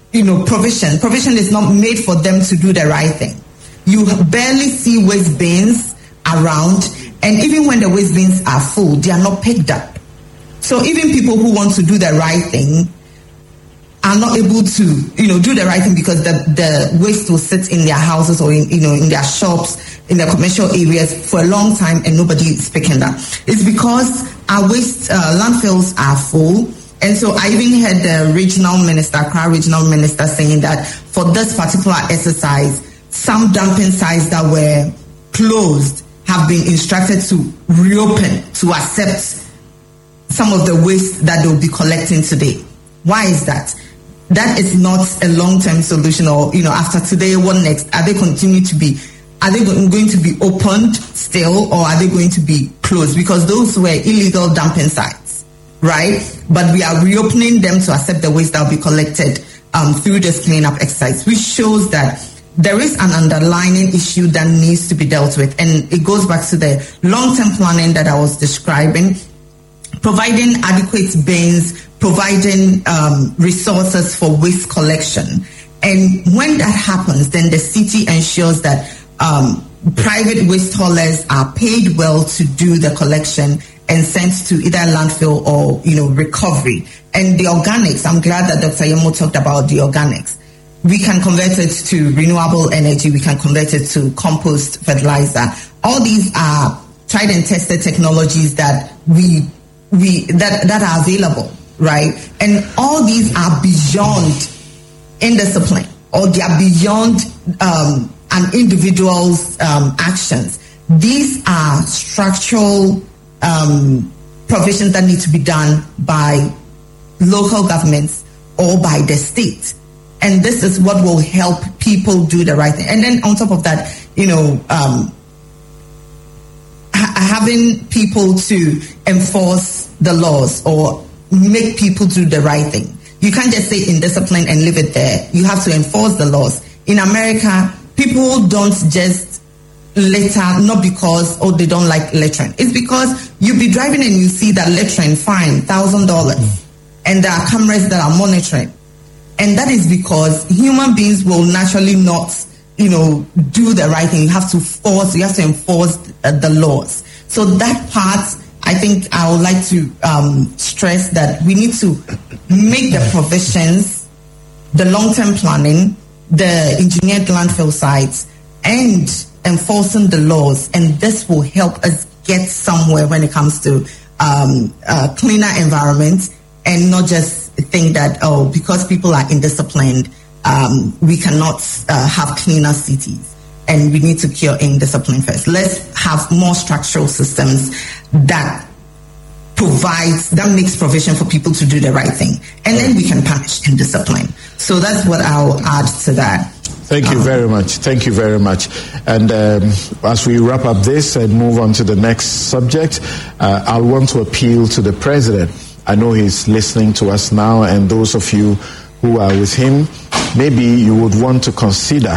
Provision is not made for them to do the right thing. You barely see waste bins around, and even when the waste bins are full, they are not picked up. So even people who want to do the right thing are not able to, do the right thing because the waste will sit in their houses or in their shops, in their commercial areas for a long time, and nobody is picking that. It's because our waste landfills are full. And so I even heard the regional minister saying that for this particular exercise, some dumping sites that were closed have been instructed to reopen to accept some of the waste that they'll be collecting today. Why is that? That is not a long-term solution, or after today, what next? Are they going to be opened still, or are they going to be closed? Because those were illegal dumping sites, right? But we are reopening them to accept the waste that will be collected through this cleanup exercise, which shows that there is an underlying issue that needs to be dealt with. And it goes back to the long-term planning that I was describing, providing adequate bins, providing resources for waste collection. And when that happens, then the city ensures that private waste haulers are paid well to do the collection and sent to either landfill or, recovery. And the organics, I'm glad that Dr. Yemo talked about the organics. We can convert it to renewable energy. We can convert it to compost fertilizer. All these are tried and tested technologies that that are available, right? And all these are beyond indiscipline, or they are beyond an individual's actions. These are structural provisions that need to be done by local governments or by the state. And this is what will help people do the right thing. And then on top of that, having people to enforce the laws or make people do the right thing. You can't just say indiscipline and leave it there. You have to enforce the laws. In America, people don't just litter, not because, they don't like littering. It's because you be driving and you see that littering, fine, $1,000. And there are cameras that are monitoring. And that is because human beings will naturally not, do the right thing. You have to enforce the laws. So that part, I think I would like to stress that we need to make the provisions, the long-term planning, the engineered landfill sites, and enforcing the laws. And this will help us get somewhere when it comes to cleaner environment, and not just think that, because people are indisciplined, we cannot have cleaner cities. And we need to cure indiscipline first. Let's have more structural systems that makes provision for people to do the right thing. And then we can punish indiscipline. So that's what I'll add to that. Thank you very much. Thank you very much. And as we wrap up this and move on to the next subject, I'll want to appeal to the president. I know he's listening to us now, and those of you who are with him, maybe you would want to consider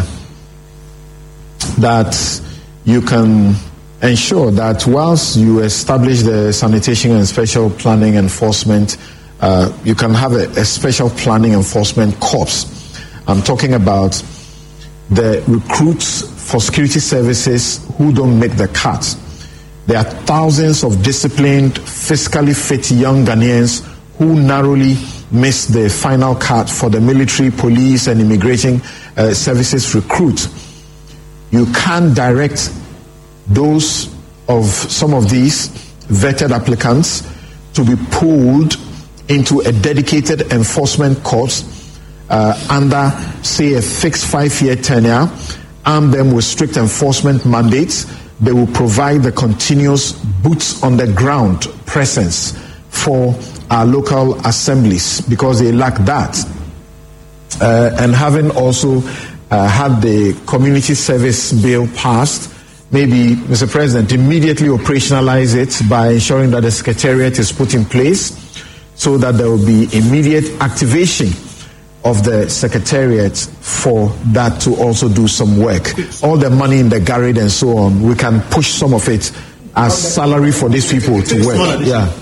that you can ensure that whilst you establish the sanitation and special planning enforcement, you can have a special planning enforcement corps. I'm talking about the recruits for security services who don't make the cut. There are thousands of disciplined, fiscally fit young Ghanaians who narrowly miss the final cut for the military, police, and immigration services recruit. You can direct those of some of these vetted applicants to be pulled into a dedicated enforcement corps under, say, a fixed 5-year tenure, arm them with strict enforcement mandates. They will provide the continuous boots on the ground presence for our local assemblies because they lack that. And having also had the community service bill passed, maybe, Mr. President, immediately operationalize it by ensuring that the secretariat is put in place so that there will be immediate activation of the secretariat for that to also do some work. All the money in the garage and so on, we can push some of it as salary for these people to work. Yeah.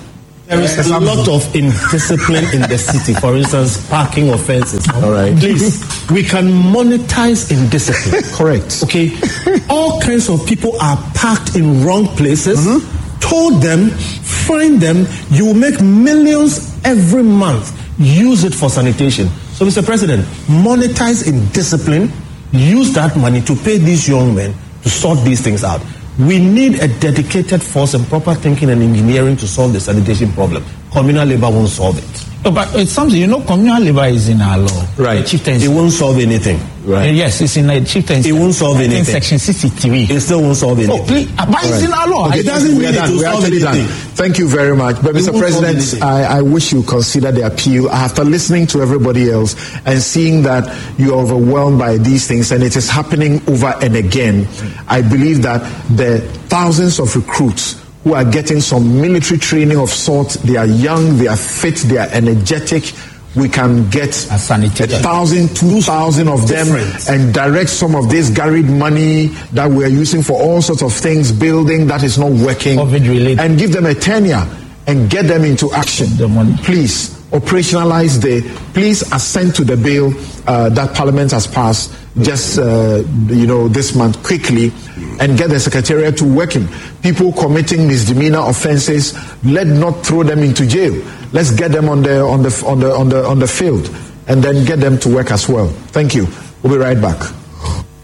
There is a lot of indiscipline in the city. For instance, parking offenses. All right. Please, we can monetize indiscipline. Correct. Okay. All kinds of people are parked in wrong places. Told them, find them. You will make millions every month. Use it for sanitation. So, Mr. President, monetize indiscipline. Use that money to pay these young men to sort these things out. We need a dedicated force and proper thinking and engineering to solve the sanitation problem. Communal labor won't solve it. But it's something, communal labor is in our law. Right. It won't solve anything. Right. Yes, it's in the chieftaincy. It won't solve anything. Section 63. It still won't solve anything. Oh, please, but it's in our law. Okay, it doesn't mean it will solve anything. Thank you very much. But Mr. President, I wish you consider the appeal. After listening to everybody else and seeing that you are overwhelmed by these things and it is happening over and again, I believe that the thousands of recruits who are getting some military training of sorts, they are young, they are fit, they are energetic. We can get 1,000, 2,000 of them and direct some of this garage money that we are using for all sorts of things, building that is not working, and give them a tenure and get them into action. Please operationalize please assent to the bill that Parliament has passed just this month quickly, and get the Secretariat to working. People committing misdemeanor offences, let not throw them into jail. Let's get them on the field, and then get them to work as well. Thank you. We'll be right back.